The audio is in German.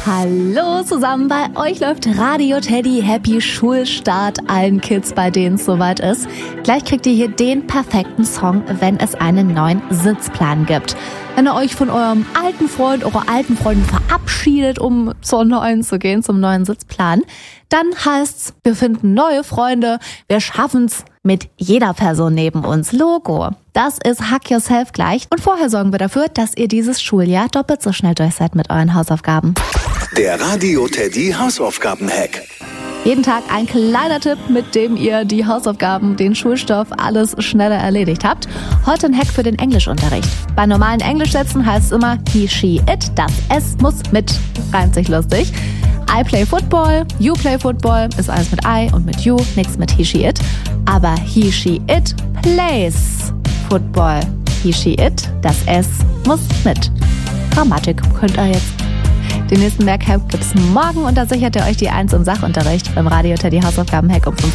Hallo zusammen, bei euch läuft Radio Teddy. Happy Schulstart allen Kids, bei denen es soweit ist. Gleich kriegt ihr hier den perfekten Song, wenn es einen neuen Sitzplan gibt. Wenn ihr euch von eurem alten Freund, eurer alten Freundin verabschiedet, um zur neuen zu gehen, zum neuen Sitzplan, dann heißt's, wir finden neue Freunde, wir schaffen's mit jeder Person neben uns. Logo. Das ist Hack Yourself gleich. Und vorher sorgen wir dafür, dass ihr dieses Schuljahr doppelt so schnell durch seid mit euren Hausaufgaben. Der Radio Teddy Hausaufgaben-Hack. Jeden Tag ein kleiner Tipp, mit dem ihr die Hausaufgaben, den Schulstoff, alles schneller erledigt habt. Heute ein Hack für den Englischunterricht. Bei normalen Englischsätzen heißt es immer he, she, it. Das S muss mit. Reimt sich lustig. I play football, you play football, ist alles mit I und mit you, nichts mit he, she, it. Aber he, she, it plays football. He, she, it, das S muss mit. Grammatik könnt ihr jetzt. Den nächsten Hack gibt's morgen und da sichert ihr euch die 1 im Sachunterricht beim Radio Teddy Hausaufgaben-Hack um 5